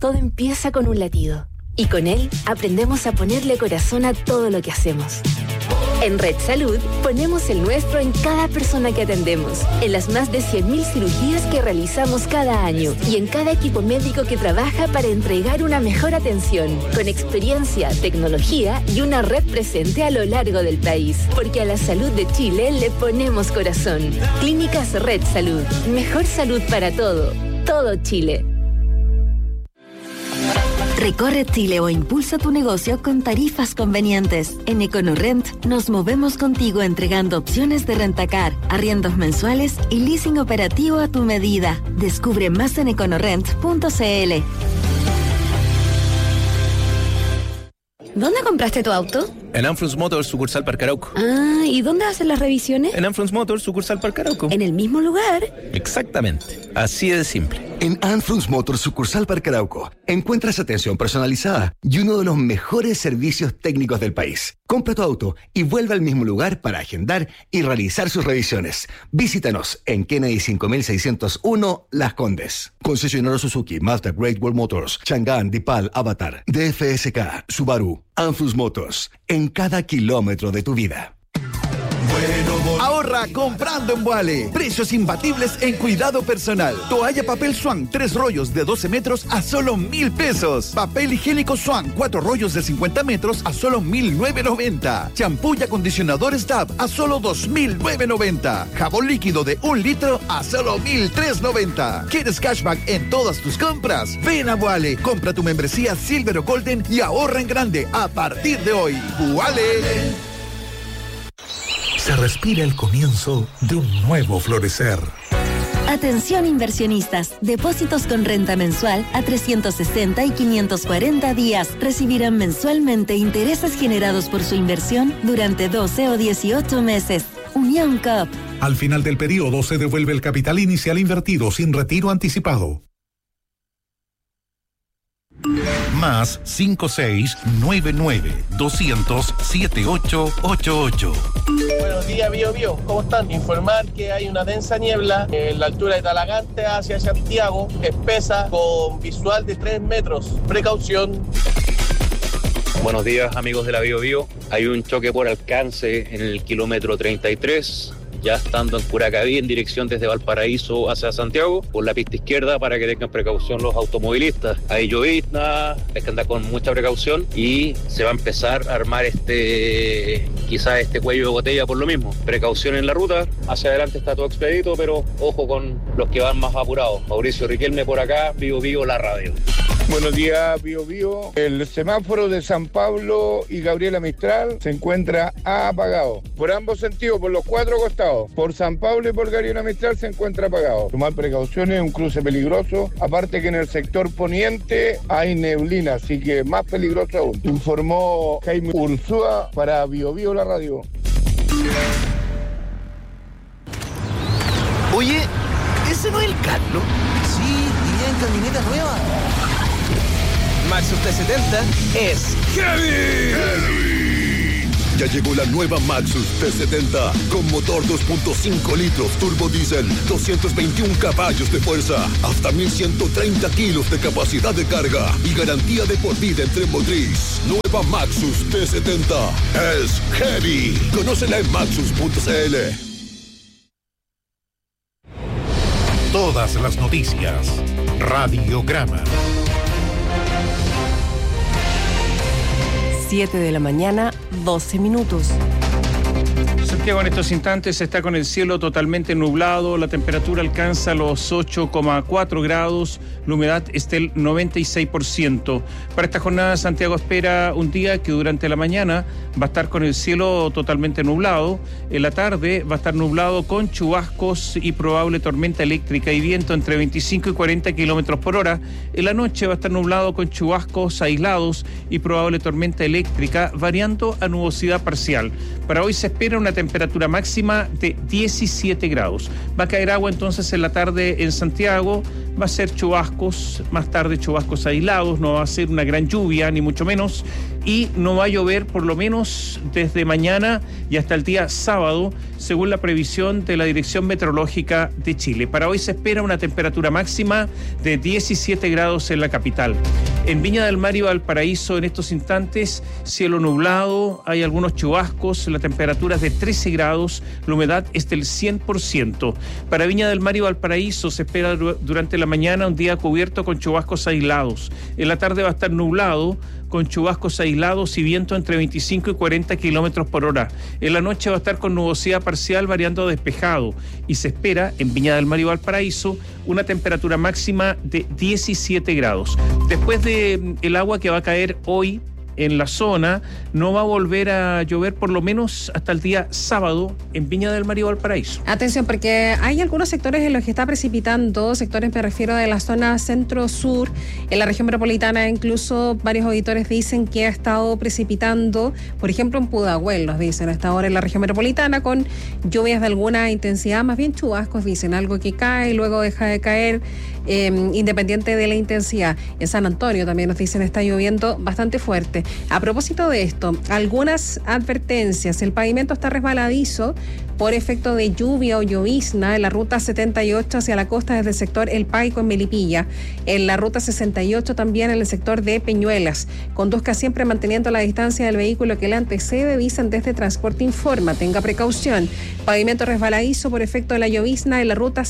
todo empieza con un latido. Y con él aprendemos a ponerle corazón a todo lo que hacemos. En Red Salud ponemos el nuestro en cada persona que atendemos, en las más de 100.000 cirugías que realizamos cada año y en cada equipo médico que trabaja para entregar una mejor atención, con experiencia, tecnología y una red presente a lo largo del país. Porque a la salud de Chile le ponemos corazón. Clínicas Red Salud. Mejor salud para todo Chile. Recorre Chile o impulsa tu negocio con tarifas convenientes. En EconoRent nos movemos contigo entregando opciones de rentacar, arriendos mensuales y leasing operativo a tu medida. Descubre más en econorent.cl. ¿Dónde compraste tu auto? En Anfrunz Motors, sucursal Parque Arauco. Ah, ¿y dónde hacen las revisiones? En Anfrunz Motors, sucursal Parque Arauco. ¿En el mismo lugar? Exactamente, así de simple. En Anfrunz Motors, sucursal Parque Arauco, encuentras atención personalizada y uno de los mejores servicios técnicos del país. Compra tu auto y vuelve al mismo lugar para agendar y realizar sus revisiones. Visítanos en Kennedy 5601 Las Condes. Concesionario Suzuki, Mazda, Great Wall Motors, Chang'an, Dipal, Avatar, DFSK, Subaru, Anfrunz Motors, en cada kilómetro de tu vida. Ahorra comprando en Vuale. Precios imbatibles en cuidado personal. Toalla papel Swan, 3 rollos de 12 metros a solo 1,000 pesos. Papel higiénico Swan, 4 rollos de 50 metros a solo 1,990. Champú y acondicionador Stab a solo 2,990. Jabón líquido de 1 litro a solo 1,390. ¿Quieres cashback en todas tus compras? Ven a Vuale, compra tu membresía Silver o Golden y ahorra en grande a partir de hoy. Vuale. Se respira el comienzo de un nuevo florecer. Atención inversionistas, depósitos con renta mensual a 360 y 540 días recibirán mensualmente intereses generados por su inversión durante 12 o 18 meses. Unión COP. Al final del periodo se devuelve el capital inicial invertido sin retiro anticipado. Más 5699-200-7888. Buenos días, Bio. ¿Cómo están? Informar que hay una densa niebla en la altura de Talagante hacia Santiago, espesa, con visual de 3 metros. Precaución. Buenos días, amigos de la Bio. Hay un choque por alcance en el kilómetro 33. Ya estando en Curacaví en dirección desde Valparaíso hacia Santiago, por la pista izquierda para que tengan precaución los automovilistas. Hay llovizna, hay que andar con mucha precaución y se va a empezar a armar quizás este cuello de botella por lo mismo. Precaución en la ruta, hacia adelante está todo expedito, pero ojo con los que van más apurados. Mauricio Riquelme por acá, Bio, la radio. Buenos días, Bio. El semáforo de San Pablo y Gabriela Mistral se encuentra apagado. Por ambos sentidos, por los 4 costados. Por San Pablo y por Gabriela Mistral se encuentra apagado. Tomar precauciones, un cruce peligroso. Aparte que en el sector poniente hay neblina, así que más peligroso aún. Informó Jaime Ursúa para Bio la radio. Oye, ¿ese no es el Carlos? Sí, y en camioneta nueva. Maxus T70 es Heavy. Ya llegó la nueva Maxus T70 con motor 2.5 litros turbo diésel, 221 caballos de fuerza, hasta 1,130 kilos de capacidad de carga y garantía de por vida en tren motriz. Nueva Maxus T70 es Heavy. Conócela en maxus.cl. Todas las noticias. Radiograma. 7 de la mañana, 12 minutos. Santiago en estos instantes está con el cielo totalmente nublado, la temperatura alcanza los 8,4 grados, la humedad está el 96%. Para esta jornada Santiago espera un día que durante la mañana va a estar con el cielo totalmente nublado, en la tarde va a estar nublado con chubascos y probable tormenta eléctrica y viento entre 25 y 40 kilómetros por hora. En la noche va a estar nublado con chubascos aislados y probable tormenta eléctrica variando a nubosidad parcial. Para hoy se espera una temperatura máxima de 17 grados. Va a caer agua entonces en la tarde en Santiago, va a ser chubascos, más tarde chubascos aislados, no va a ser una gran lluvia, ni mucho menos, y no va a llover por lo menos desde mañana y hasta el día sábado, según la previsión de la Dirección Meteorológica de Chile. Para hoy se espera una temperatura máxima de 17 grados en la capital. En Viña del Mar y Valparaíso, en estos instantes, cielo nublado, hay algunos chubascos, la temperatura es de 13 grados, la humedad es del 100%. Para Viña del Mar y Valparaíso se espera durante la mañana un día cubierto con chubascos aislados. En la tarde va a estar nublado, con chubascos aislados y viento entre 25 y 40 kilómetros por hora. En la noche va a estar con nubosidad parcial variando a despejado y se espera en Viña del Mar y Valparaíso una temperatura máxima de 17 grados. Después de el agua que va a caer hoy en la zona, no va a volver a llover por lo menos hasta el día sábado en Viña del Mar y Valparaíso. Atención, porque hay algunos sectores en los que está precipitando, sectores me refiero de la zona centro-sur, en la región metropolitana incluso varios auditores dicen que ha estado precipitando, por ejemplo en Pudahuel, nos dicen hasta ahora en la región metropolitana, con lluvias de alguna intensidad, más bien chubascos, dicen, algo que cae y luego deja de caer, independiente de la intensidad. En San Antonio también nos dicen está lloviendo bastante fuerte. A propósito de esto, algunas advertencias. El pavimento está resbaladizo por efecto de lluvia o llovizna en la ruta 78 hacia la costa desde el sector El Paico en Melipilla, en la ruta 68 también en el sector de Peñuelas. Conduzca siempre manteniendo la distancia del vehículo que le antecede, dicen desde Transporte Informa. Tenga precaución. Pavimento resbaladizo por efecto de la llovizna en la ruta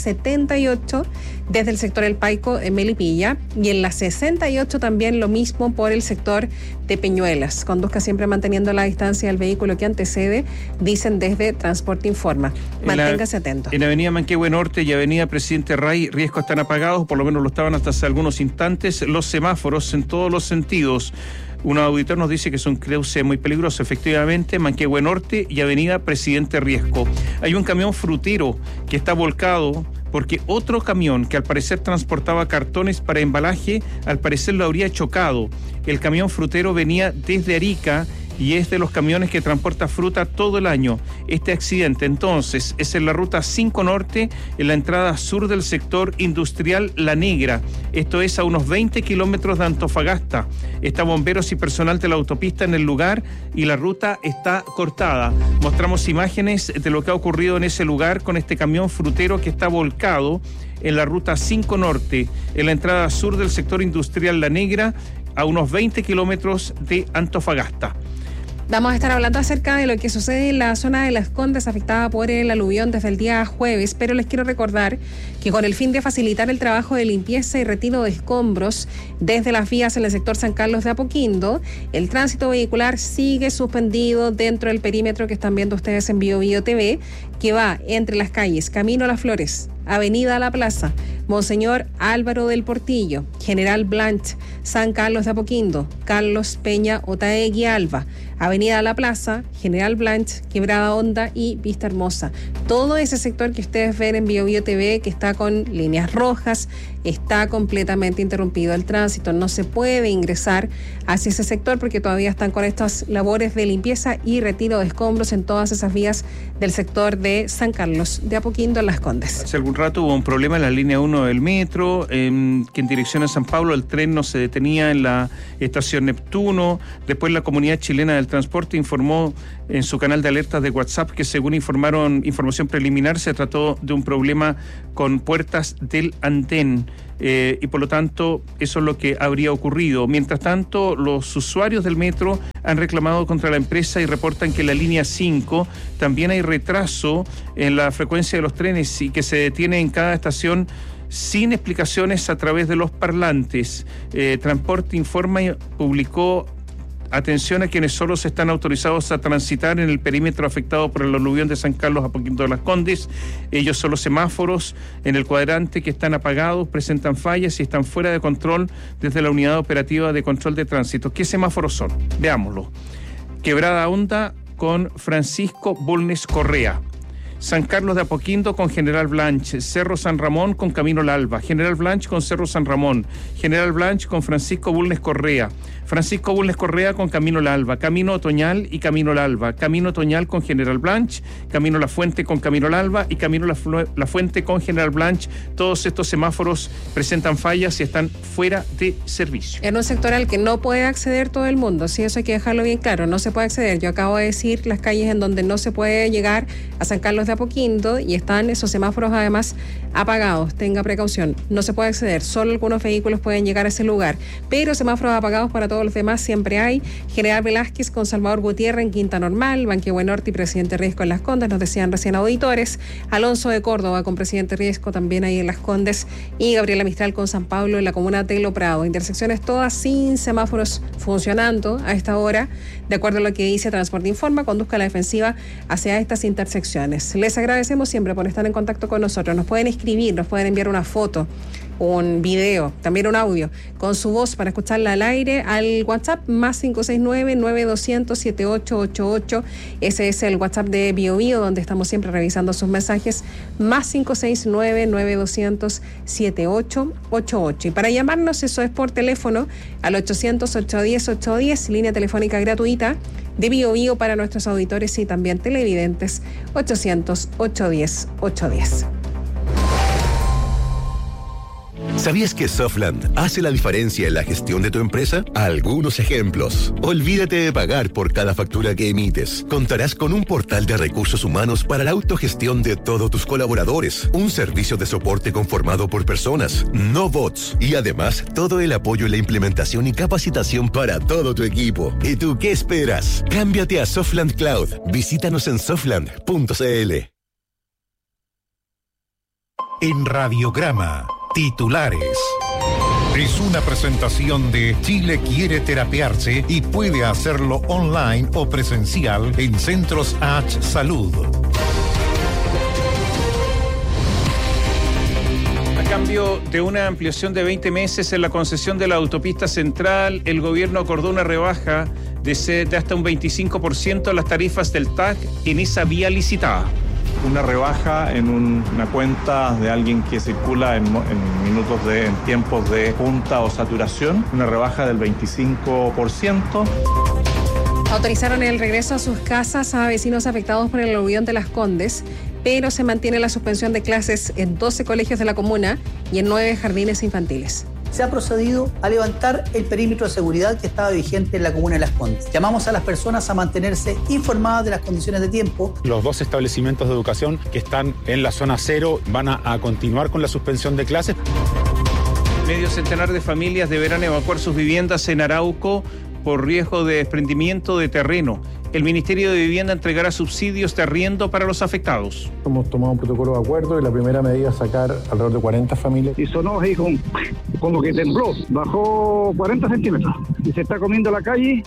78 desde el sector El Paico en Melipilla y en la 68 también lo mismo por el sector de Peñuelas. Conduzca siempre manteniendo la distancia del vehículo que antecede, dicen desde Transporte Informa. Manténgase atento. En Avenida Manquehue Norte y Avenida Presidente Ray, riesgos están apagados, por lo menos lo estaban hasta hace algunos instantes. Los semáforos en todos los sentidos. Un auditor nos dice que es un cruce muy peligroso, efectivamente, Manquehue Norte y Avenida Presidente Riesco. Hay un camión frutero que está volcado porque otro camión que al parecer transportaba cartones para embalaje, al parecer lo habría chocado. El camión frutero venía desde Arica y es de los camiones que transporta fruta todo el año. Este accidente entonces es en la ruta 5 Norte, en la entrada sur del sector industrial La Negra. Esto es a unos 20 kilómetros de Antofagasta. Está bomberos y personal de la autopista en el lugar y la ruta está cortada. Mostramos imágenes de lo que ha ocurrido en ese lugar con este camión frutero que está volcado en la ruta 5 Norte, en la entrada sur del sector industrial La Negra, a unos 20 kilómetros de Antofagasta. Vamos a estar hablando acerca de lo que sucede en la zona de Las Condes afectada por el aluvión desde el día jueves, pero les quiero recordar que con el fin de facilitar el trabajo de limpieza y retiro de escombros desde las vías en el sector San Carlos de Apoquindo, el tránsito vehicular sigue suspendido dentro del perímetro que están viendo ustedes en BioBio TV, que va entre las calles Camino a las Flores, Avenida La Plaza, Monseñor Álvaro del Portillo, General Blanch, San Carlos de Apoquindo, Carlos Peña Otaegui Alba, Avenida La Plaza, General Blanch, Quebrada Honda y Vista Hermosa. Todo ese sector que ustedes ven en BioBio TV, que está con líneas rojas, está completamente interrumpido el tránsito. No se puede ingresar hacia ese sector porque todavía están con estas labores de limpieza y retiro de escombros en todas esas vías del sector de San Carlos de Apoquindo en Las Condes. Hace algún rato hubo un problema en la línea 1 del metro, que en dirección a San Pablo el tren no se detenía en la estación Neptuno. Después la Comunidad Chilena del Transporte informó en su canal de alertas de WhatsApp que, según información preliminar, se trató de un problema con puertas del andén. Y por lo tanto eso es lo que habría ocurrido. Mientras tanto, los usuarios del metro han reclamado contra la empresa y reportan que en la línea 5 también hay retraso en la frecuencia de los trenes y que se detiene en cada estación sin explicaciones a través de los parlantes. Transporte Informa publicó: atención a quienes solo se están autorizados a transitar en el perímetro afectado por el aluvión de San Carlos a Apoquindo de Las Condes. Ellos son los semáforos en el cuadrante que están apagados, presentan fallas y están fuera de control desde la Unidad Operativa de Control de Tránsito. ¿Qué semáforos son? Veámoslo. Quebrada Honda con Francisco Bulnes Correa. San Carlos de Apoquindo con General Blanche, Cerro San Ramón con Camino al Alba, General Blanche con Cerro San Ramón, General Blanche con Francisco Bulnes Correa, Francisco Bulnes Correa con Camino al Alba, Camino Otoñal y Camino al Alba, Camino Otoñal con General Blanche, Camino La Fuente con Camino al Alba y Camino La Fuente con General Blanche. Todos estos semáforos presentan fallas y están fuera de servicio. En un sector al que no puede acceder todo el mundo, sí, eso hay que dejarlo bien claro, no se puede acceder. Yo acabo de decir las calles en donde no se puede llegar a San Carlos de Apoquindo y están esos semáforos además apagados. Tenga precaución, no se puede acceder, solo algunos vehículos pueden llegar a ese lugar, pero semáforos apagados para todos los demás siempre hay. General Velázquez con Salvador Gutiérrez en Quinta Normal, Banquihue Norte y Presidente Riesco en Las Condes, nos decían recién auditores. Alonso de Córdoba con Presidente Riesco también ahí en Las Condes y Gabriela Mistral con San Pablo en la comuna de Lo Prado. Intersecciones todas sin semáforos funcionando a esta hora. De acuerdo a lo que dice Transporte Informa, conduzca la defensiva hacia estas intersecciones. Les agradecemos siempre por estar en contacto con nosotros. Nos pueden escribir, nos pueden enviar una foto, un video, también un audio con su voz para escucharla al aire al WhatsApp más 569-9200-7888. Ese es el WhatsApp de BioBio, donde estamos siempre revisando sus mensajes, más 569-9200-7888. Y para llamarnos, eso es por teléfono al 800-810-810, línea telefónica gratuita de BioBio para nuestros auditores y también televidentes, 800-810-810. ¿Sabías que Softland hace la diferencia en la gestión de tu empresa? Algunos ejemplos. Olvídate de pagar por cada factura que emites. Contarás con un portal de recursos humanos para la autogestión de todos tus colaboradores. Un servicio de soporte conformado por personas, no bots. Y además, todo el apoyo en la implementación y capacitación para todo tu equipo. ¿Y tú qué esperas? Cámbiate a Softland Cloud. Visítanos en softland.cl. En Radiograma, titulares. Es una presentación de Chile quiere terapiarse y puede hacerlo online o presencial en Centros H Salud. A cambio de una ampliación de 20 meses en la concesión de la autopista central, el gobierno acordó una rebaja de hasta un 25% en las tarifas del TAC en esa vía licitada. Una rebaja en una cuenta de alguien que circula en tiempos de punta o saturación, una rebaja del 25%. Autorizaron el regreso a sus casas a vecinos afectados por el aluvión de Las Condes, pero se mantiene la suspensión de clases en 12 colegios de la comuna y en 9 jardines infantiles. Se ha procedido a levantar el perímetro de seguridad que estaba vigente en la comuna de Las Condes. Llamamos a las personas a mantenerse informadas de las condiciones de tiempo. Los 2 establecimientos de educación que están en la zona cero van a continuar con la suspensión de clases. Medio centenar de familias deberán evacuar sus viviendas en Arauco por riesgo de desprendimiento de terreno. El Ministerio de Vivienda entregará subsidios de arriendo para los afectados. Hemos tomado un protocolo de acuerdo y la primera medida es sacar alrededor de 40 familias. Y sonó así como que tembló, bajó 40 centímetros y se está comiendo la calle.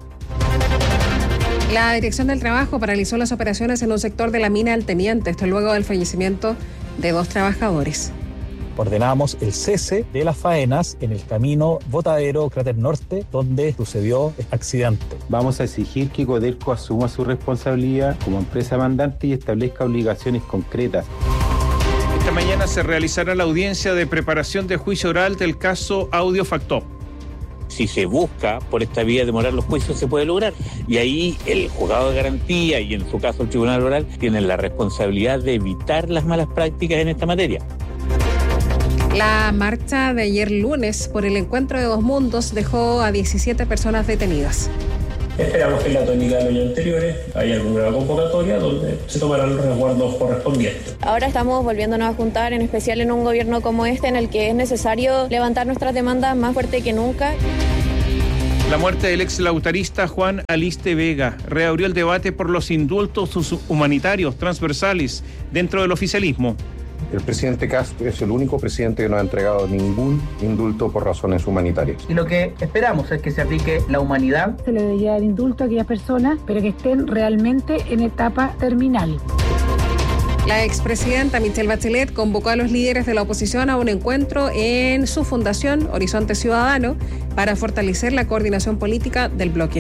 La Dirección del Trabajo paralizó las operaciones en un sector de la mina del Teniente, esto luego del fallecimiento de 2 trabajadores. Ordenamos el cese de las faenas en el camino Botadero-Cráter Norte, donde sucedió el accidente. Vamos a exigir que Codelco asuma su responsabilidad como empresa mandante y establezca obligaciones concretas. Esta mañana se realizará la audiencia de preparación de juicio oral del caso Audiofactop. Si se busca por esta vía demorar los juicios, se puede lograr. Y ahí el juzgado de garantía y en su caso el tribunal oral tienen la responsabilidad de evitar las malas prácticas en esta materia. La marcha de ayer lunes por el encuentro de 2 mundos dejó a 17 personas detenidas. Esperamos que en la tónica de años anteriores haya alguna nueva convocatoria donde se tomarán los resguardos correspondientes. Ahora estamos volviéndonos a juntar, en especial en un gobierno como este, en el que es necesario levantar nuestras demandas más fuerte que nunca. La muerte del ex lautarista Juan Aliste Vega reabrió el debate por los indultos humanitarios transversales dentro del oficialismo. El presidente Castro es el único presidente que no ha entregado ningún indulto por razones humanitarias. Y lo que esperamos es que se aplique la humanidad. Se le debería dar indulto a aquellas personas, pero que estén realmente en etapa terminal. La expresidenta Michelle Bachelet convocó a los líderes de la oposición a un encuentro en su fundación Horizonte Ciudadano para fortalecer la coordinación política del bloque.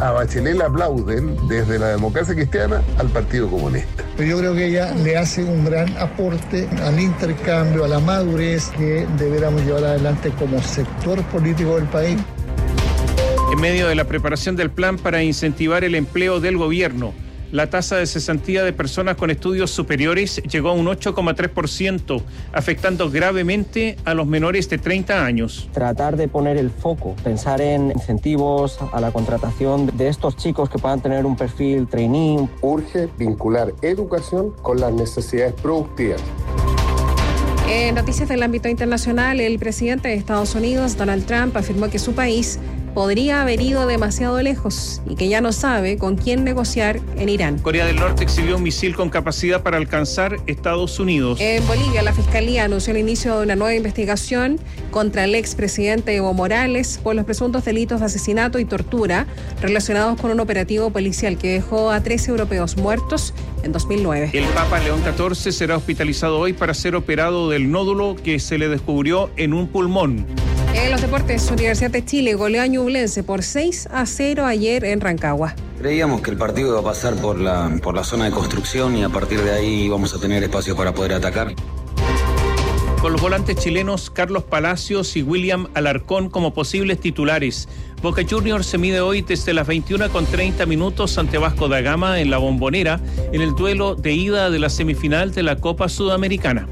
a Bachelet le aplauden desde la democracia cristiana al Partido Comunista. Pero yo creo que ella le hace un gran aporte al intercambio, a la madurez que deberíamos llevar adelante como sector político del país. En medio de la preparación del plan para incentivar el empleo del gobierno, la tasa de cesantía de personas con estudios superiores llegó a un 8,3%, afectando gravemente a los menores de 30 años. Tratar de poner el foco, pensar en incentivos a la contratación de estos chicos que puedan tener un perfil trainee. Urge vincular educación con las necesidades productivas. En noticias del ámbito internacional, el presidente de Estados Unidos, Donald Trump, afirmó que su país podría haber ido demasiado lejos y que ya no sabe con quién negociar en Irán. Corea del Norte exhibió un misil con capacidad para alcanzar Estados Unidos. En Bolivia, la Fiscalía anunció el inicio de una nueva investigación contra el expresidente Evo Morales por los presuntos delitos de asesinato y tortura relacionados con un operativo policial que dejó a 13 europeos muertos en 2009. El Papa León XIV será hospitalizado hoy para ser operado del nódulo que se le descubrió en un pulmón. En los deportes, Universidad de Chile goleó a Ñublense por 6-0 ayer en Rancagua. Creíamos que el partido iba a pasar por la zona de construcción y a partir de ahí íbamos a tener espacio para poder atacar. Con los volantes chilenos Carlos Palacios y William Alarcón como posibles titulares, Boca Juniors se mide hoy desde las 21:30 ante Vasco da Gama en la Bombonera en el duelo de ida de la semifinal de la Copa Sudamericana.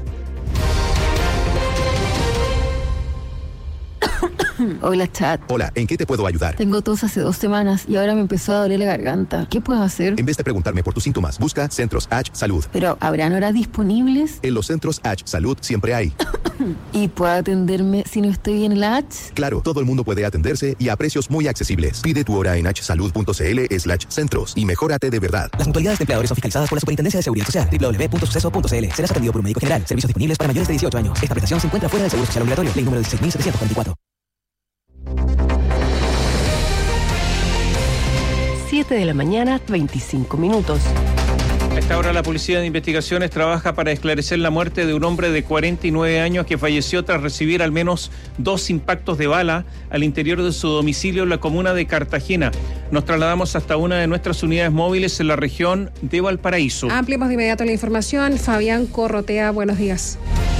Hola, chat. Hola, ¿en qué te puedo ayudar? Tengo tos hace 2 semanas y ahora me empezó a doler la garganta. ¿Qué puedo hacer? En vez de preguntarme por tus síntomas, busca Centros H Salud. Pero, ¿habrán horas disponibles? En los Centros H Salud siempre hay. ¿Y puedo atenderme si no estoy bien en la H? Claro, todo el mundo puede atenderse y a precios muy accesibles. Pide tu hora en hsalud.cl/centros y mejórate de verdad. Las mutualidades de empleadores son fiscalizadas por la Superintendencia de Seguridad Social. www.suceso.cl. Serás atendido por un médico general. Servicios disponibles para mayores de 18 años. Esta prestación se encuentra fuera del Seguro Social Obligatorio. Ley número 16.744. 7 de la mañana, 25 minutos. A esta hora la Policía de Investigaciones trabaja para esclarecer la muerte de un hombre de 49 años que falleció tras recibir al menos 2 impactos de bala al interior de su domicilio en la comuna de Cartagena. Nos trasladamos hasta una de nuestras unidades móviles en la región de Valparaíso. Ampliamos de inmediato la información. Fabián Corrotea, buenos días.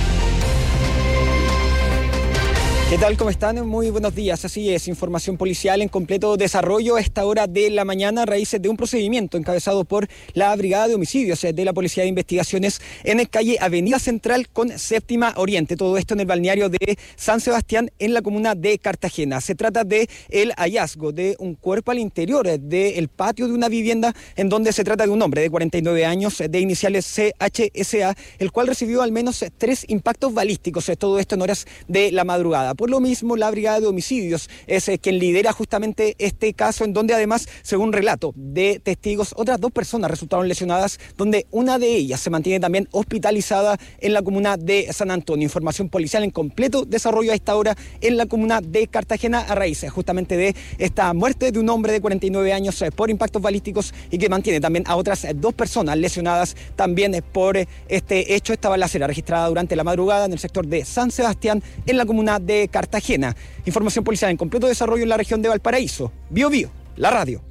¿Qué tal? ¿Cómo están? Muy buenos días. Así es, información policial en completo desarrollo a esta hora de la mañana a raíz de un procedimiento encabezado por la Brigada de Homicidios de la Policía de Investigaciones en el calle Avenida Central con Séptima Oriente. Todo esto en el balneario de San Sebastián en la comuna de Cartagena. Se trata de el hallazgo de un cuerpo al interior del patio de una vivienda en donde se trata de un hombre de 49 años de iniciales CHSA, el cual recibió al menos 3 impactos balísticos. Todo esto en horas de la madrugada. Por lo mismo, la Brigada de Homicidios es quien lidera justamente este caso, en donde además, según relato de testigos, otras 2 personas resultaron lesionadas, donde una de ellas se mantiene también hospitalizada en la comuna de San Antonio. Información policial en completo desarrollo a esta hora en la comuna de Cartagena a raíz justamente de esta muerte de un hombre de 49 años por impactos balísticos y que mantiene también a otras 2 personas lesionadas también por este hecho. Esta balacera registrada durante la madrugada en el sector de San Sebastián en la comuna de Cartagena. Información policial en completo desarrollo en la región de Valparaíso. Bio Bio, la radio.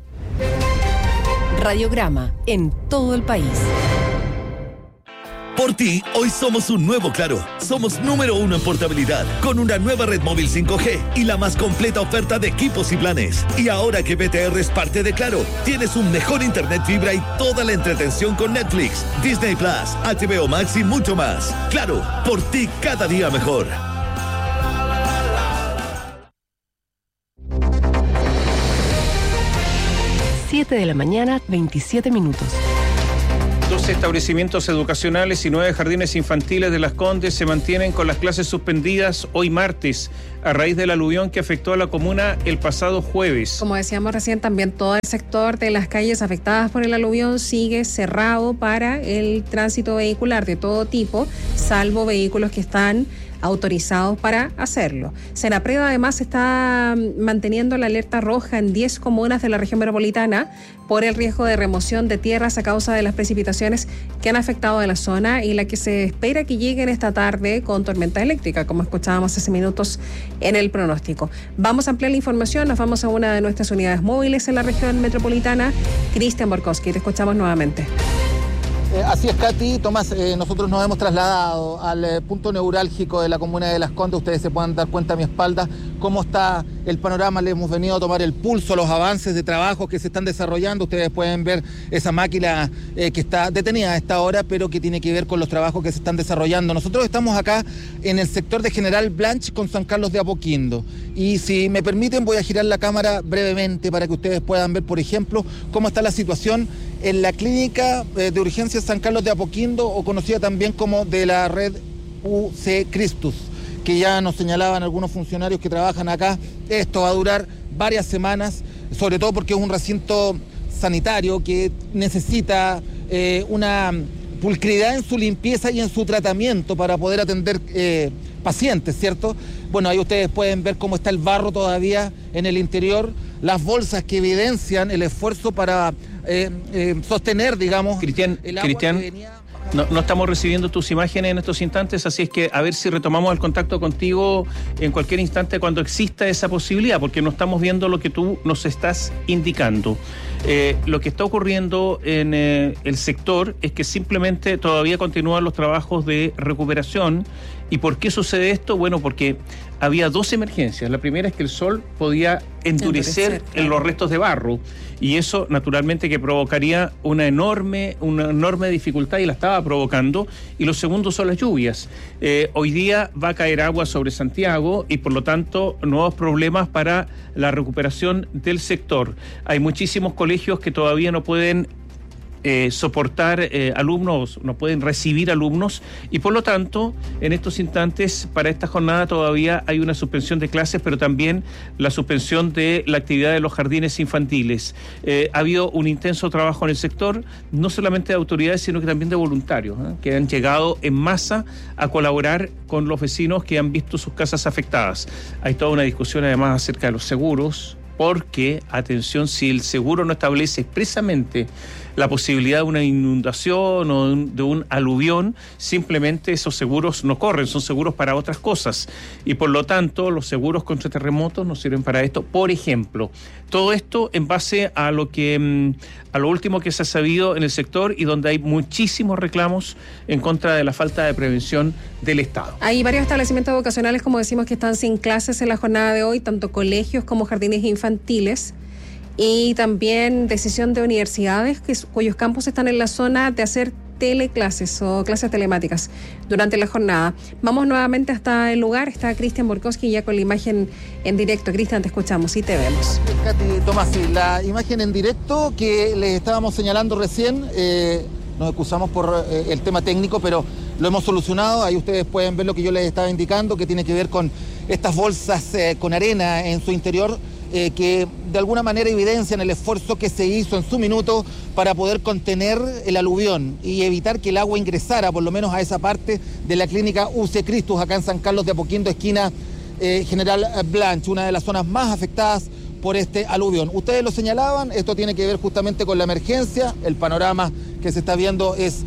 Radiograma en todo el país. Por ti, hoy somos un nuevo Claro. Somos número 1 en portabilidad, con una nueva red móvil 5G y la más completa oferta de equipos y planes. Y ahora que BTR es parte de Claro, tienes un mejor internet fibra y toda la entretención con Netflix, Disney Plus, HBO Max y mucho más. Claro, por ti cada día mejor. 7 de la mañana, 27 minutos. 12 establecimientos educacionales y 9 jardines infantiles de Las Condes se mantienen con las clases suspendidas hoy martes, a raíz del aluvión que afectó a la comuna el pasado jueves. Como decíamos recién, también todo el sector de las calles afectadas por el aluvión sigue cerrado para el tránsito vehicular de todo tipo, salvo vehículos que están autorizados para hacerlo. Senapred además está manteniendo la alerta roja en 10 comunas de la región metropolitana por el riesgo de remoción de tierras a causa de las precipitaciones que han afectado a la zona y la que se espera que lleguen esta tarde con tormenta eléctrica, como escuchábamos hace minutos en el pronóstico. Vamos a ampliar la información, nos vamos a una de nuestras unidades móviles en la región metropolitana. Cristian Borkowski, te escuchamos nuevamente. Así es, Katy. Tomás, nosotros nos hemos trasladado al punto neurálgico de la comuna de Las Condes. Ustedes se puedan dar cuenta a mi espalda cómo está el panorama. Le hemos venido a tomar el pulso a los avances de trabajo que se están desarrollando. Ustedes pueden ver esa máquina que está detenida a esta hora, pero que tiene que ver con los trabajos que se están desarrollando. Nosotros estamos acá en el sector de General Blanch con San Carlos de Apoquindo. Y si me permiten, voy a girar la cámara brevemente para que ustedes puedan ver, por ejemplo, cómo está la situación en la clínica de urgencias San Carlos de Apoquindo, o conocida también como de la red UC Christus, que ya nos señalaban algunos funcionarios que trabajan acá. Esto va a durar varias semanas, sobre todo porque es un recinto sanitario que necesita una pulcridad en su limpieza y en su tratamiento para poder atender pacientes, ¿cierto? Bueno, ahí ustedes pueden ver cómo está el barro todavía en el interior, las bolsas que evidencian el esfuerzo para sostener, digamos, Cristian, el agua que venía. No estamos recibiendo tus imágenes en estos instantes, así es que a ver si retomamos el contacto contigo en cualquier instante cuando exista esa posibilidad, porque no estamos viendo lo que tú nos estás indicando. Lo que está ocurriendo en el sector es que simplemente todavía continúan los trabajos de recuperación. ¿Y por qué sucede esto? Bueno, porque había dos emergencias. La primera es que el sol podía endurecer en los restos de barro, y eso naturalmente que provocaría una enorme dificultad, y la estaba provocando. Y lo segundo son las lluvias. Hoy día va a caer agua sobre Santiago y por lo tanto nuevos problemas para la recuperación del sector. Hay muchísimos colegios que todavía no pueden soportar alumnos, no pueden recibir alumnos, y por lo tanto en estos instantes para esta jornada todavía hay una suspensión de clases, pero también la suspensión de la actividad de los jardines infantiles. Ha habido un intenso trabajo en el sector, no solamente de autoridades sino que también de voluntarios, que han llegado en masa a colaborar con los vecinos que han visto sus casas afectadas. Hay toda una discusión además acerca de los seguros, porque, atención, si el seguro no establece expresamente la posibilidad de una inundación o de un aluvión, simplemente esos seguros no corren, son seguros para otras cosas, y por lo tanto los seguros contra terremotos no sirven para esto, por ejemplo. Todo esto en base a lo último que se ha sabido en el sector, y donde hay muchísimos reclamos en contra de la falta de prevención del Estado. Hay varios establecimientos educacionales, como decimos, que están sin clases en la jornada de hoy, tanto colegios como jardines infantiles, y también decisión de universidades cuyos campus están en la zona de hacer teleclases o clases telemáticas durante la jornada. Vamos nuevamente hasta el lugar. Está Cristian Borkowski ya con la imagen en directo. Cristian, te escuchamos y te vemos. Katy, Tomás, sí, la imagen en directo que les estábamos señalando recién, nos excusamos por el tema técnico, pero lo hemos solucionado. Ahí ustedes pueden ver lo que yo les estaba indicando, que tiene que ver con estas bolsas con arena en su interior, que de alguna manera evidencian el esfuerzo que se hizo en su minuto para poder contener el aluvión y evitar que el agua ingresara por lo menos a esa parte de la clínica UC Christus acá en San Carlos de Apoquindo, esquina General Blanch, una de las zonas más afectadas por este aluvión. Ustedes lo señalaban, esto tiene que ver justamente con la emergencia. El panorama que se está viendo es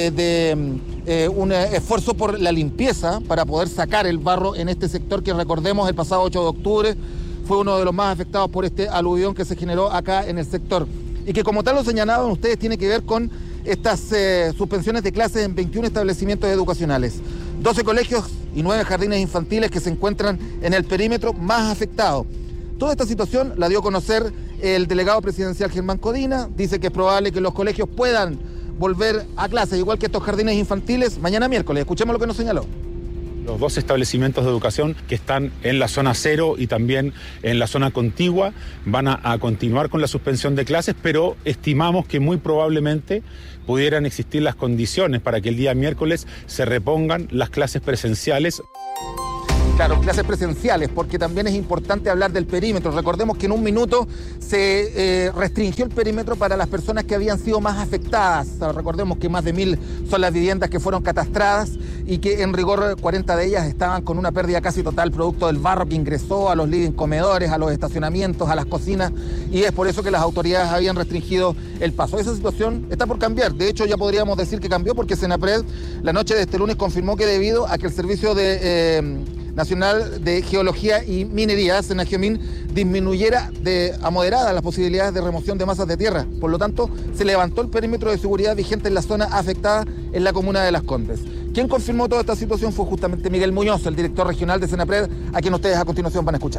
un esfuerzo por la limpieza para poder sacar el barro en este sector que, recordemos, el pasado 8 de octubre fue uno de los más afectados por este aluvión que se generó acá en el sector. Y que, como tal lo señalaban ustedes, tiene que ver con estas suspensiones de clases en 21 establecimientos educacionales, 12 colegios y 9 jardines infantiles que se encuentran en el perímetro más afectado. Toda esta situación la dio a conocer el delegado presidencial Germán Codina. Dice que es probable que los colegios puedan volver a clases, igual que estos jardines infantiles, mañana miércoles. Escuchemos lo que nos señaló. Los dos establecimientos de educación que están en la zona cero y también en la zona contigua van a continuar con la suspensión de clases, pero estimamos que muy probablemente pudieran existir las condiciones para que el día miércoles se repongan las clases presenciales. Claro, clases presenciales, porque también es importante hablar del perímetro. Recordemos que en un minuto se restringió el perímetro para las personas que habían sido más afectadas. Recordemos que más de 1000 son las viviendas que fueron catastradas y que en rigor 40 de ellas estaban con una pérdida casi total producto del barro que ingresó a los living comedores, a los estacionamientos, a las cocinas, y es por eso que las autoridades habían restringido el paso. Esa situación está por cambiar. De hecho, ya podríamos decir que cambió porque Senapred la noche de este lunes confirmó que debido a que el servicio Nacional de Geología y Minería, Senageomin, disminuyera a moderada las posibilidades de remoción de masas de tierra. Por lo tanto, se levantó el perímetro de seguridad vigente en la zona afectada en la comuna de Las Condes. Quien confirmó toda esta situación fue justamente Miguel Muñoz, el director regional de Senapred, a quien ustedes a continuación van a escuchar.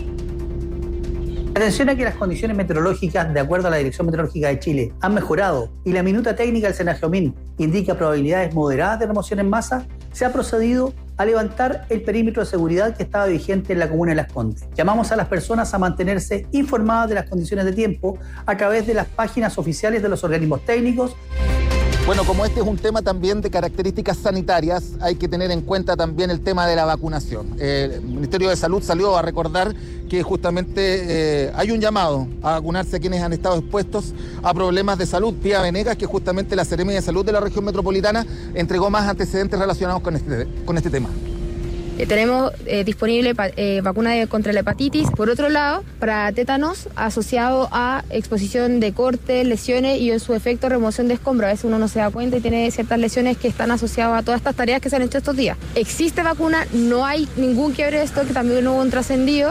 Atención a que las condiciones meteorológicas, de acuerdo a la Dirección Meteorológica de Chile, han mejorado y la minuta técnica del Senageomin indica probabilidades moderadas de remoción en masa. Se ha procedido a levantar el perímetro de seguridad que estaba vigente en la comuna de Las Condes. Llamamos a las personas a mantenerse informadas de las condiciones de tiempo a través de las páginas oficiales de los organismos técnicos. Bueno, como este es un tema también de características sanitarias, hay que tener en cuenta también el tema de la vacunación. El Ministerio de Salud salió a recordar que justamente hay un llamado a vacunarse a quienes han estado expuestos a problemas de salud. Pía Venegas, que justamente la Seremi de Salud de la región metropolitana entregó más antecedentes relacionados con este tema. Tenemos disponible vacuna contra la hepatitis. Por otro lado, para tétanos, asociado a exposición de cortes, lesiones y en su efecto remoción de escombros. A veces uno no se da cuenta y tiene ciertas lesiones que están asociadas a todas estas tareas que se han hecho estos días. Existe vacuna, no hay ningún quiebre de stock, también hubo un trascendido.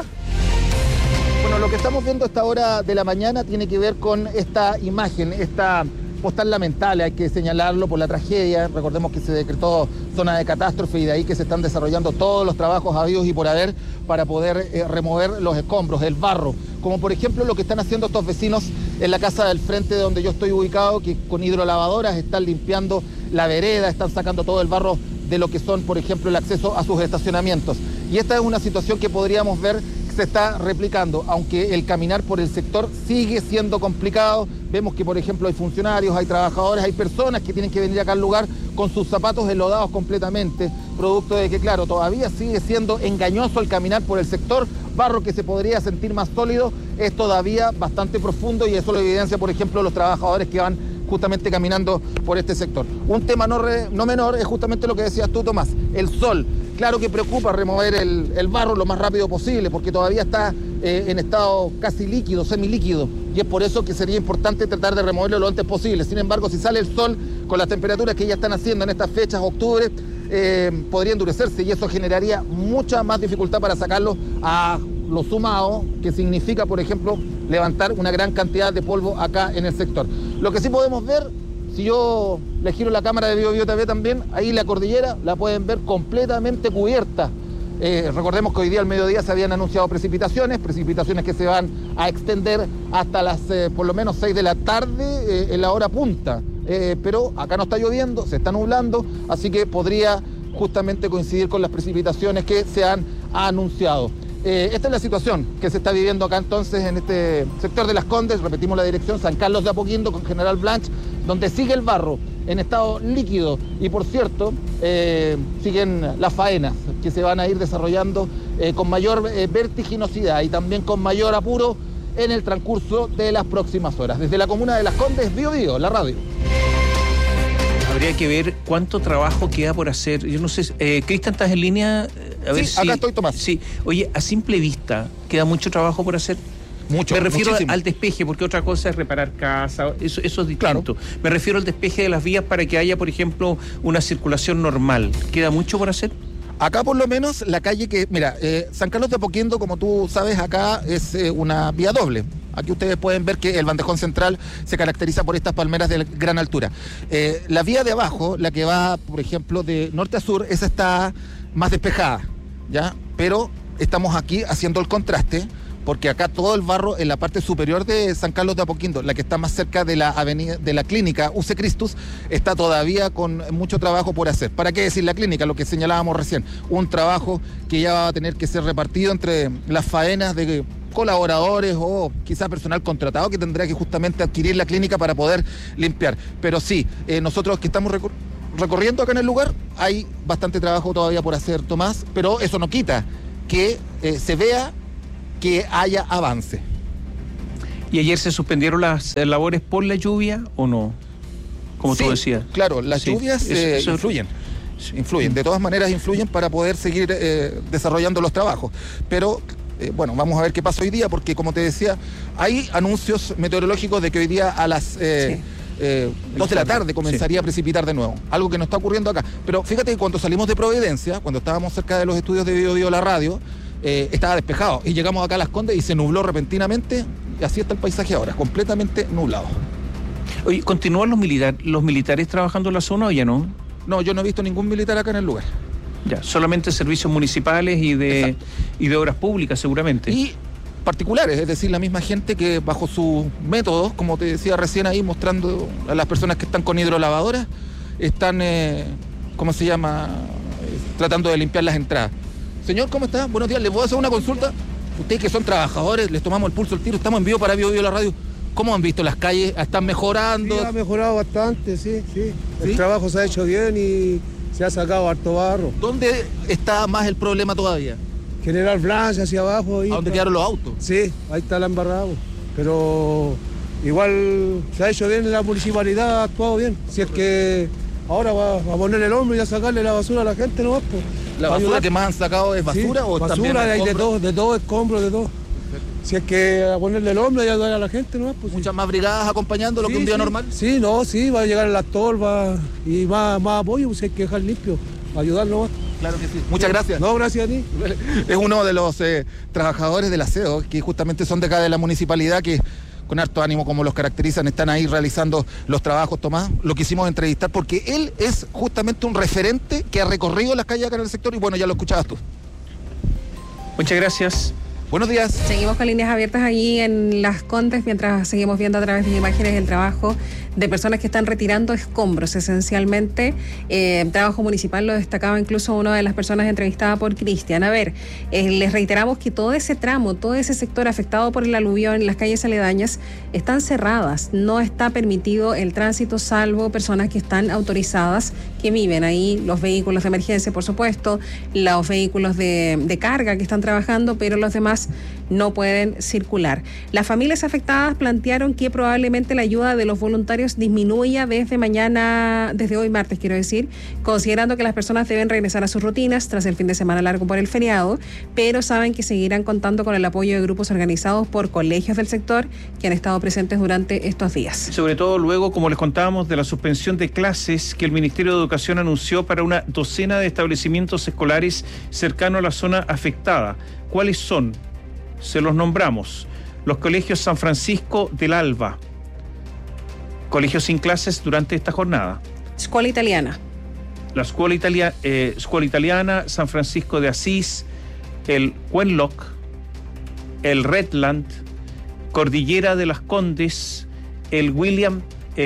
Bueno, lo que estamos viendo a esta hora de la mañana tiene que ver con esta imagen, esta postal lamentable, hay que señalarlo por la tragedia. Recordemos que se decretó zona de catástrofe y de ahí que se están desarrollando todos los trabajos habidos y por haber para poder remover los escombros, el barro, como por ejemplo lo que están haciendo estos vecinos en la casa del frente de donde yo estoy ubicado, que con hidrolavadoras están limpiando la vereda, están sacando todo el barro de lo que son, por ejemplo, el acceso a sus estacionamientos. Y esta es una situación que podríamos ver se está replicando, aunque el caminar por el sector sigue siendo complicado. Vemos que, por ejemplo, hay funcionarios, hay trabajadores, hay personas que tienen que venir acá al lugar con sus zapatos enlodados completamente, producto de que, claro, todavía sigue siendo engañoso el caminar por el sector. Barro que se podría sentir más sólido es todavía bastante profundo y eso lo evidencia, por ejemplo, los trabajadores que van justamente caminando por este sector. Un tema no menor es justamente lo que decías tú, Tomás, el sol. Claro que preocupa remover el barro lo más rápido posible porque todavía está en estado casi líquido, semilíquido, y es por eso que sería importante tratar de removerlo lo antes posible. Sin embargo, si sale el sol con las temperaturas que ya están haciendo en estas fechas, octubre, podría endurecerse y eso generaría mucha más dificultad para sacarlo a lo sumado, que significa, por ejemplo, levantar una gran cantidad de polvo acá en el sector. Lo que sí podemos ver, si yo le giro la cámara de BioBio TV también, ahí la cordillera la pueden ver completamente cubierta. Recordemos que hoy día al mediodía se habían anunciado precipitaciones que se van a extender hasta las por lo menos 6 de la tarde en la hora punta. Pero acá no está lloviendo, se está nublando, así que podría justamente coincidir con las precipitaciones que se han anunciado. Esta es la situación que se está viviendo acá entonces en este sector de Las Condes. Repetimos la dirección, San Carlos de Apoquindo con General Blanch, donde sigue el barro en estado líquido y por cierto siguen las faenas que se van a ir desarrollando con mayor vertiginosidad y también con mayor apuro en el transcurso de las próximas horas. Desde la comuna de Las Condes, BioBio, la radio. Habría que ver cuánto trabajo queda por hacer. Yo no sé, Cristian, ¿estás en línea? A ver sí, acá estoy, Tomás. Sí, oye, a simple vista, ¿queda mucho trabajo por hacer? Mucho. Me refiero muchísimo al despeje, porque otra cosa es reparar casa, eso es distinto. Claro. Me refiero al despeje de las vías para que haya, por ejemplo, una circulación normal. ¿Queda mucho por hacer? Acá por lo menos la calle que, mira, San Carlos de Apoquindo, como tú sabes, acá es una vía doble. Aquí ustedes pueden ver que el bandejón central se caracteriza por estas palmeras de gran altura. La vía de abajo, la que va, por ejemplo, de norte a sur, esa está más despejada, ¿ya? Pero estamos aquí haciendo el contraste, porque acá todo el barro en la parte superior de San Carlos de Apoquindo, la que está más cerca de la avenida de la clínica UC Christus, está todavía con mucho trabajo por hacer. ¿Para qué decir la clínica? Lo que señalábamos recién, un trabajo que ya va a tener que ser repartido entre las faenas de colaboradores o quizá personal contratado que tendrá que justamente adquirir la clínica para poder limpiar. Pero sí, nosotros que estamos recorriendo acá en el lugar, hay bastante trabajo todavía por hacer, Tomás, pero eso no quita que se vea que haya avance. ¿Y ayer se suspendieron las labores por la lluvia o no? Como tú decías. Claro, las lluvias influyen, de todas maneras influyen para poder seguir desarrollando los trabajos. Pero bueno, vamos a ver qué pasa hoy día, porque como te decía, hay anuncios meteorológicos de que hoy día a las 2 de la tarde comenzaría a precipitar de nuevo, algo que no está ocurriendo acá. Pero fíjate que cuando salimos de Providencia, cuando estábamos cerca de los estudios de Biobío la radio, estaba despejado, y llegamos acá a Las Condes y se nubló repentinamente, y así está el paisaje ahora, completamente nublado. Oye, ¿continúan los militares trabajando en la zona o ya no? No, yo no he visto ningún militar acá en el lugar. Ya, solamente servicios municipales y de obras públicas seguramente. Y particulares, es decir, la misma gente que bajo sus métodos, como te decía recién ahí, mostrando a las personas que están con hidrolavadoras, están, ¿cómo se llama?, tratando de limpiar las entradas. Señor, ¿cómo está? Buenos días, ¿le puedo hacer una consulta? Ustedes que son trabajadores, les tomamos el pulso al tiro, estamos en vivo para Biobío la radio. ¿Cómo han visto las calles? ¿Están mejorando? Sí, ha mejorado bastante, sí. El trabajo se ha hecho bien y se ha sacado harto barro. ¿Dónde está más el problema todavía? General Blanche hacia abajo. ¿A dónde quedaron los autos? Sí, ahí está la embarrada. Pero igual se ha hecho bien en la municipalidad, ha actuado bien. Si es que ahora va a poner el hombro y a sacarle la basura a la gente, ¿no? Pues, ¿la basura que más han sacado es basura o también basura? Hay de todo, escombros, de todo. Si es que a ponerle el hombro y ayudar a la gente, ¿no? Pues, ¿muchas más brigadas acompañando lo que un día normal? Sí, va a llegar el actor, y más apoyo, pues hay que dejar limpio, ayudar nomás. Claro que sí. Muchas gracias. No, gracias a ti. Es uno de los trabajadores del aseo, que justamente son de acá de la municipalidad, que con harto ánimo, como los caracterizan, están ahí realizando los trabajos. Tomás, lo quisimos entrevistar porque él es justamente un referente que ha recorrido las calles acá en el sector y bueno, ya lo escuchabas tú. Muchas gracias. Buenos días. Seguimos con líneas abiertas allí en Las Condes mientras seguimos viendo a través de imágenes el trabajo de personas que están retirando escombros, esencialmente. Trabajo municipal, lo destacaba incluso una de las personas entrevistada por Cristian. A ver, les reiteramos que todo ese tramo, todo ese sector afectado por el aluvión, las calles aledañas, están cerradas. No está permitido el tránsito, salvo personas que están autorizadas, que viven ahí, los vehículos de emergencia, por supuesto, los vehículos de carga que están trabajando, pero los demás no pueden circular. Las familias afectadas plantearon que probablemente la ayuda de los voluntarios disminuya desde hoy martes, considerando que las personas deben regresar a sus rutinas tras el fin de semana largo por el feriado, pero saben que seguirán contando con el apoyo de grupos organizados por colegios del sector que han estado presentes durante estos días. Sobre todo luego, como les contábamos, de la suspensión de clases que el Ministerio de Educación anunció para una docena de establecimientos escolares cercanos a la zona afectada. ¿Cuáles son? Se los nombramos. Los colegios San Francisco del Alba, colegios sin clases durante esta jornada. Escuela Italiana. La Escuela Italiana, San Francisco de Asís, el Wenlock, el Redland, Cordillera de las Condes, el William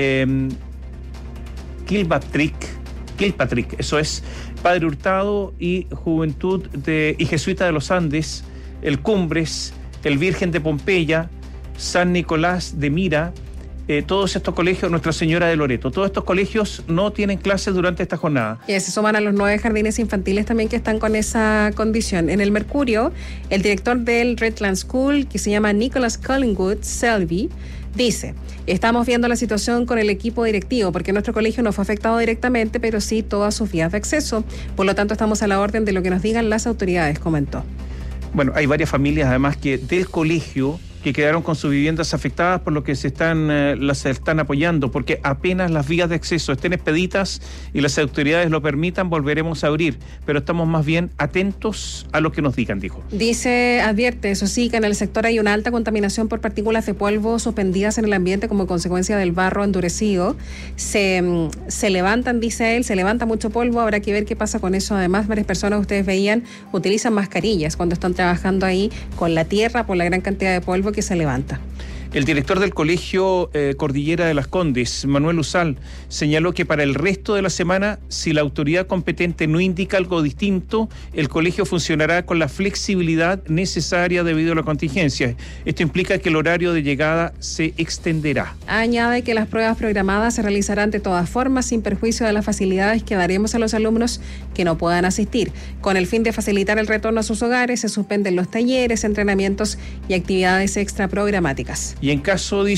Kilpatrick, eso es, Padre Hurtado y Juventud y Jesuita de los Andes, el Cumbres, el Virgen de Pompeya, San Nicolás de Mira, todos estos colegios, Nuestra Señora de Loreto, todos estos colegios no tienen clases durante esta jornada. Y se suman a los 9 jardines infantiles también que están con esa condición. En el Mercurio, el director del Redland School, que se llama Nicholas Collingwood Selby, dice: estamos viendo la situación con el equipo directivo porque nuestro colegio no fue afectado directamente, pero sí todas sus vías de acceso. Por lo tanto, estamos a la orden de lo que nos digan las autoridades, comentó. Bueno, hay varias familias además que del colegio que quedaron con sus viviendas afectadas, por lo que las están apoyando, porque apenas las vías de acceso estén expeditas y las autoridades lo permitan, volveremos a abrir, pero estamos más bien atentos a lo que nos digan, dijo. Advierte, eso sí, que en el sector hay una alta contaminación por partículas de polvo suspendidas en el ambiente como consecuencia del barro endurecido. Se levanta mucho polvo, habrá que ver qué pasa con eso. Además, varias personas, ustedes veían, utilizan mascarillas cuando están trabajando ahí con la tierra por la gran cantidad de polvo que se levanta. El director del Colegio Cordillera de las Condes, Manuel Usal, señaló que para el resto de la semana, si la autoridad competente no indica algo distinto, el colegio funcionará con la flexibilidad necesaria debido a la contingencia. Esto implica que el horario de llegada se extenderá. Añade que las pruebas programadas se realizarán de todas formas sin perjuicio de las facilidades que daremos a los alumnos que no puedan asistir. Con el fin de facilitar el retorno a sus hogares, se suspenden los talleres, entrenamientos y actividades extra programáticas. Y en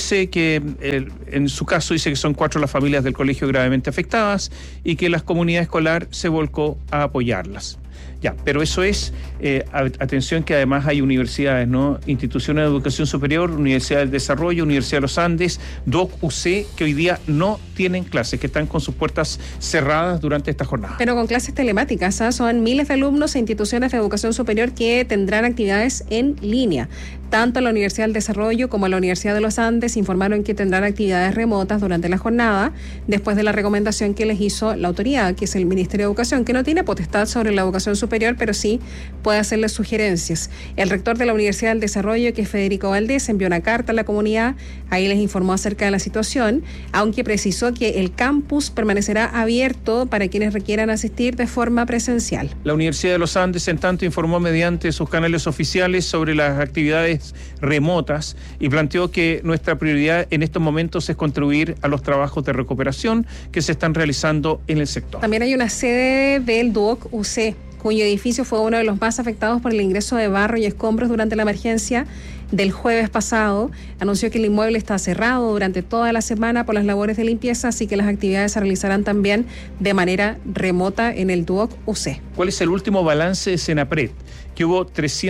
su caso dice que son 4 las familias del colegio gravemente afectadas y que la comunidad escolar se volcó a apoyarlas. Ya, pero eso es, atención que además hay universidades, ¿no? Instituciones de educación superior, Universidad del Desarrollo, Universidad de los Andes, DOC, UC, que hoy día no tienen clases, que están con sus puertas cerradas durante esta jornada. Pero con clases telemáticas, son miles de alumnos e instituciones de educación superior que tendrán actividades en línea. Tanto la Universidad del Desarrollo como la Universidad de los Andes informaron que tendrán actividades remotas durante la jornada, después de la recomendación que les hizo la autoridad, que es el Ministerio de Educación, que no tiene potestad sobre la educación superior, pero sí puede hacerles sugerencias. El rector de la Universidad del Desarrollo, que es Federico Valdés, envió una carta a la comunidad, ahí les informó acerca de la situación, aunque precisó que el campus permanecerá abierto para quienes requieran asistir de forma presencial. La Universidad de los Andes, en tanto, informó mediante sus canales oficiales sobre las actividades remotas y planteó que nuestra prioridad en estos momentos es contribuir a los trabajos de recuperación que se están realizando en el sector. También hay una sede del DUOC UC, cuyo edificio fue uno de los más afectados por el ingreso de barro y escombros durante la emergencia del jueves pasado. Anunció que el inmueble está cerrado durante toda la semana por las labores de limpieza, así que las actividades se realizarán también de manera remota en el DUOC UC. ¿Cuál es el último balance de Senapred? Que hubo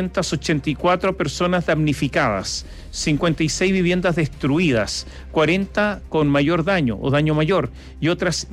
384 personas damnificadas, 56 viviendas destruidas, 40 con mayor daño o daño mayor y otras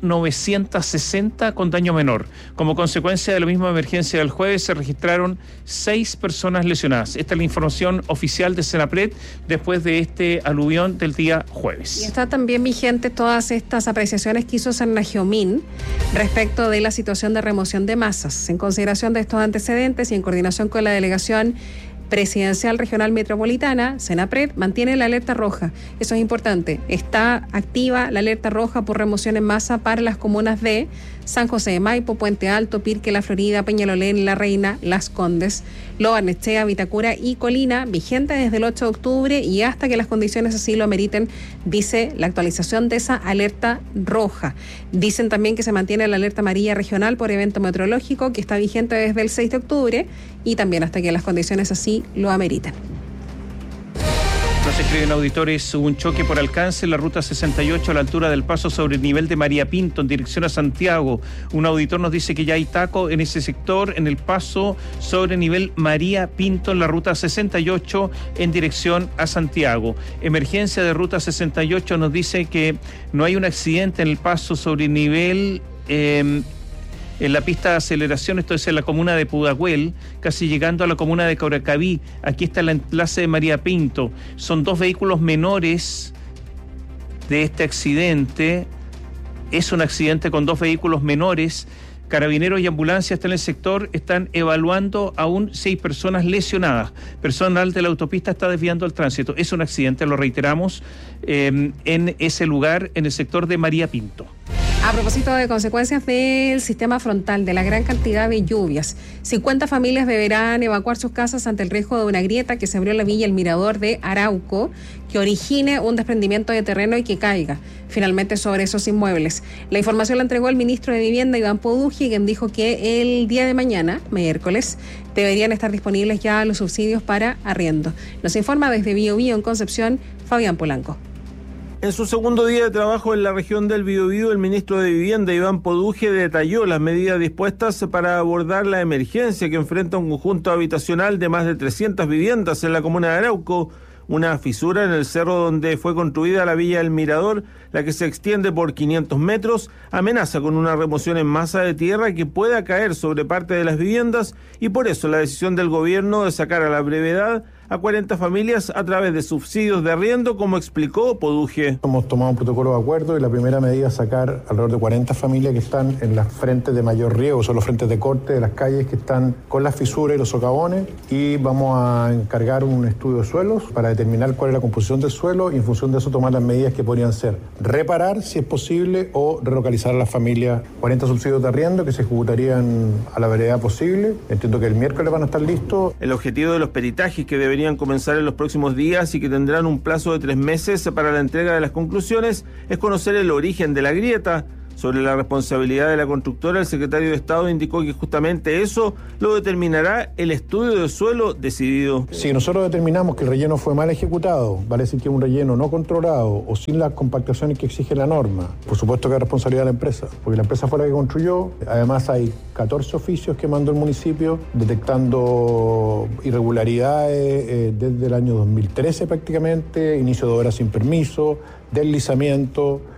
1.960 con daño menor. Como consecuencia de la misma emergencia del jueves se registraron 6 personas lesionadas. Esta es la información oficial de Senapred después de este aluvión del día jueves. Y está también vigente todas estas apreciaciones que hizo Senagiomin respecto de la situación de remoción de masas. En consideración de estos antecedentes y en coordinación con la delegación presidencial regional metropolitana, Senapred mantiene la alerta roja. Eso es importante. Está activa la alerta roja por remoción en masa para las comunas de San José de Maipo, Puente Alto, Pirque, La Florida, Peñalolén, La Reina, Las Condes, Lo Barnechea, Vitacura y Colina, vigente desde el 8 de octubre y hasta que las condiciones así lo ameriten, dice la actualización de esa alerta roja. Dicen también que se mantiene la alerta amarilla regional por evento meteorológico que está vigente desde el 6 de octubre y también hasta que las condiciones así lo ameriten. Nos escriben auditores, hubo un choque por alcance en la ruta 68 a la altura del paso sobre el nivel de María Pinto en dirección a Santiago. Un auditor nos dice que ya hay taco en ese sector, en el paso sobre nivel María Pinto en la ruta 68 en dirección a Santiago. Emergencia de ruta 68 nos dice que no hay un accidente en el paso sobre nivel en la pista de aceleración, esto es en la comuna de Pudahuel, casi llegando a la comuna de Caurecaví. Aquí está el enlace de María Pinto. Son 2 vehículos menores de este accidente. Es un accidente con 2 vehículos menores. Carabineros y ambulancias están en el sector, están evaluando aún 6 personas lesionadas. Personal de la autopista está desviando el tránsito. Es un accidente, lo reiteramos, en ese lugar, en el sector de María Pinto. A propósito de consecuencias del sistema frontal, de la gran cantidad de lluvias, 50 familias deberán evacuar sus casas ante el riesgo de una grieta que se abrió en la villa El Mirador de Arauco, que origine un desprendimiento de terreno y que caiga finalmente sobre esos inmuebles. La información la entregó el ministro de Vivienda, Iván Poduje, quien dijo que el día de mañana, miércoles, deberían estar disponibles ya los subsidios para arriendo. Nos informa desde Biobío en Concepción, Fabián Polanco. En su segundo día de trabajo en la región del Biobío, el ministro de Vivienda, Iván Poduje, detalló las medidas dispuestas para abordar la emergencia que enfrenta un conjunto habitacional de más de 300 viviendas en la comuna de Arauco. Una fisura en el cerro donde fue construida la Villa El Mirador, la que se extiende por 500 metros, amenaza con una remoción en masa de tierra que pueda caer sobre parte de las viviendas y por eso la decisión del gobierno de sacar a la brevedad a 40 familias a través de subsidios de arriendo, como explicó Poduje. Hemos tomado un protocolo de acuerdo y la primera medida es sacar alrededor de 40 familias que están en las frentes de mayor riesgo, son los frentes de corte de las calles que están con las fisuras y los socavones, y vamos a encargar un estudio de suelos para determinar cuál es la composición del suelo y en función de eso tomar las medidas que podrían ser reparar, si es posible, o relocalizar a las familias. 40 subsidios de arriendo que se ejecutarían a la brevedad posible. Entiendo que el miércoles van a estar listos. El objetivo de los peritajes, que deberían comenzar en los próximos días y que tendrán un plazo de 3 meses para la entrega de las conclusiones, es conocer el origen de la grieta. Sobre la responsabilidad de la constructora, el secretario de Estado indicó que justamente eso lo determinará el estudio de suelo decidido. Si nosotros determinamos que el relleno fue mal ejecutado, vale decir que es un relleno no controlado o sin las compactaciones que exige la norma, por supuesto que es responsabilidad de la empresa, porque la empresa fue la que construyó. Además hay 14 oficios que mandó el municipio detectando irregularidades desde el año 2013 prácticamente, inicio de obras sin permiso, deslizamiento,